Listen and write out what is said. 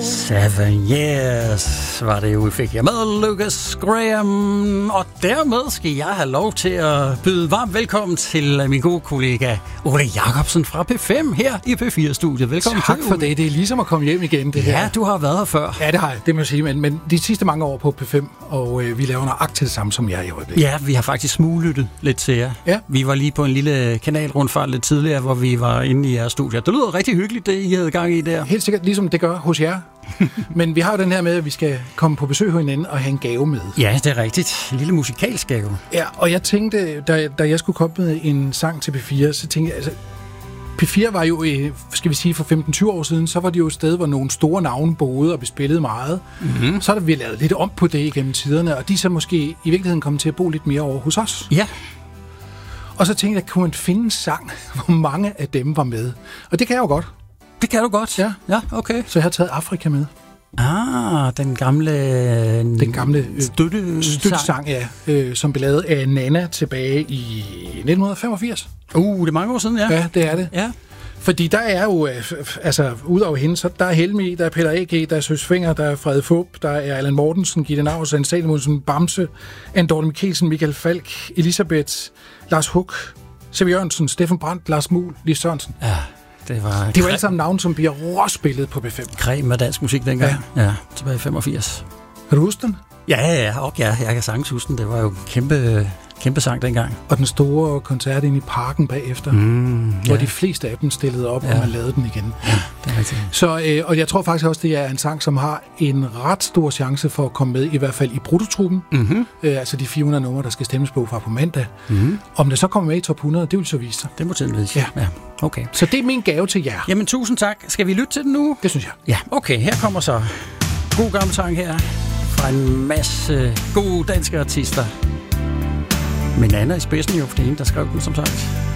7 Years var det jo, vi fik her med Lucas Graham. Og dermed skal jeg have lov til at byde varmt velkommen til min gode kollega Ole Jacobsen fra P5 her i P4-studiet. Velkommen tak til, for det. Det er ligesom at komme hjem igen, det her. Ja, du har været her før. Ja, det har jeg, det må jeg sige. Men de sidste mange år på P5, og vi laver nøjagtigt det samme som jeg i øjeblikket. Ja, vi har faktisk smuglyttet lidt til jer. Ja. Vi var lige på en lille kanalrundfart lidt tidligere, hvor vi var inde i jeres studie. Det lyder rigtig hyggeligt, det I havde gang i der. Helt sikkert, ligesom det gør hos jer. Men vi har jo den her med, at vi skal komme på besøg hos hinanden og have en gave med. Ja, det er rigtigt. En lille musikalsk gave. Ja, og jeg tænkte, da jeg skulle komme med en sang til P4, så tænkte jeg, altså, P4 var jo, skal vi sige, for 15-20 år siden, så var det jo et sted, hvor nogle store navne boede og blev spillet meget. Mm-hmm. Så har vi lavet lidt om på det igennem tiderne, og de så måske i virkeligheden kommet til at bo lidt mere over hos os. Ja. Og så tænkte jeg, kunne man finde en sang, hvor mange af dem var med? Og det kan jeg jo godt. Det kan du godt? Ja. Ja, okay. Så jeg har taget Afrika med. Den gamle støttesang, ja, som blev lavet af Nana tilbage i 1985. Det er mange år siden, ja. Ja, det er det. Ja. Fordi der er jo, altså udover hende, så der er Helmi, der er Peter A.G., der er Søs Finger, der er Frede Fup, der er Allan Mortensen, Gitte Naus, Anne Salomonsen, Bamse, Anne Dorte Mikkelsen, Michael Falk, Elisabeth, Lars Huck, Sevi Jørgensen, Steffen Brandt, Lars Muhl, Lis Sørensen. Ja, det var alle sammen navne, som bliver råspillet på P5. Krem af dansk musik dengang. Ja, tilbage i 85. Kan du huske den? Ja, jeg kan sagtens huske den. Det var jo kæmpe sang dengang. Og den store koncert inde i parken bagefter, hvor de fleste af dem stillede op, og man lavede den igen. Ja, det er rigtigt. Så, og jeg tror faktisk også, det er en sang, som har en ret stor chance for at komme med, i hvert fald i brutotruppen. Mm-hmm. Altså de 400 numre, der skal stemmes på fra mandag. Mm-hmm. Om det så kommer med i top 100, det vil så vise sig. Det må tiden vise. Ja. Okay. Så det er min gave til jer. Jamen, tusind tak. Skal vi lytte til den nu? Det synes jeg. Ja, okay. Her kommer så god gammel sang her fra en masse gode danske artister. Men Anna i spidsen jo, for det er hende, der skrev den, som sagt.